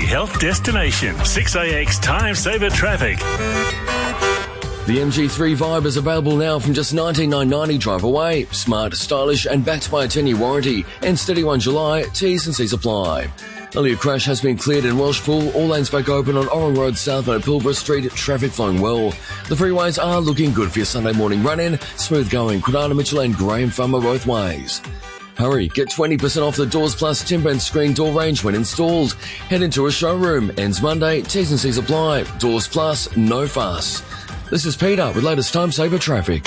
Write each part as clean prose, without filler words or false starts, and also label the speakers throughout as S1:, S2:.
S1: health destination. 6AX Time Saver Traffic.
S2: The MG3 Vibe is available now from just $19,990 drive away. Smart, stylish and backed by a 10-year warranty. And steady 1 July. T's and C's apply. Earlier crash has been cleared in Welshpool. All lanes back open on Oran Road South and at Pilbara Street. Traffic flowing well. The freeways are looking good for your Sunday morning run-in. Smooth going. Kwinana, Mitchell and Graham Farmer both ways. Hurry, get 20% off the Doors Plus timber and screen door range when installed. Head into a showroom. Ends Monday. T's and C's apply. Doors Plus, no fuss. This is Peter with latest Time Saver Traffic.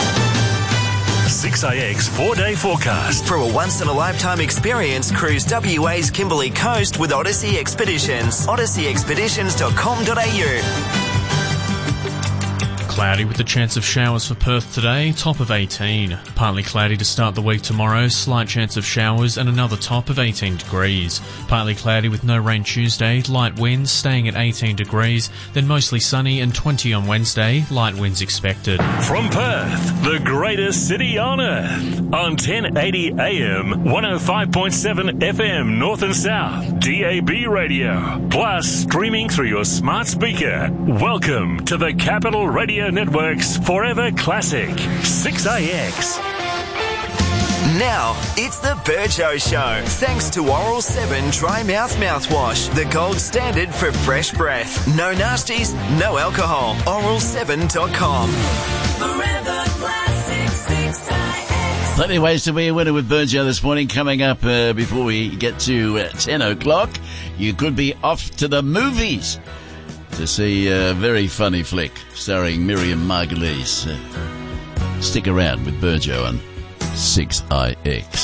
S1: 6AX 4-day forecast.
S3: For a once-in-a-lifetime experience, cruise WA's Kimberley Coast with Odyssey Expeditions. odysseyexpeditions.com.au.
S4: Cloudy with the chance of showers for Perth today, top of 18. Partly cloudy to start the week tomorrow, slight chance of showers and another top of 18 degrees. Partly cloudy with no rain Tuesday, light winds staying at 18 degrees, then mostly sunny and 20 on Wednesday, light winds expected.
S1: From Perth, the greatest city on earth. On 1080 AM, 105.7 FM North and South, DAB radio. Plus streaming through your smart speaker. Welcome to the Capital Radio Network's Forever Classic, 6AX.
S3: Now, it's the Burjo Show. Thanks to Oral 7 Dry Mouth Mouthwash, the gold standard for fresh breath. No nasties, no alcohol. Oral7.com.
S5: Forever Classic, 6AX.
S6: Plenty of ways to be a winner with Burjo this morning. Coming up before we get to 10 o'clock, you could be off to the movies to see a very funny flick starring Miriam Margolyes. Stick around with Burjo on 6IX.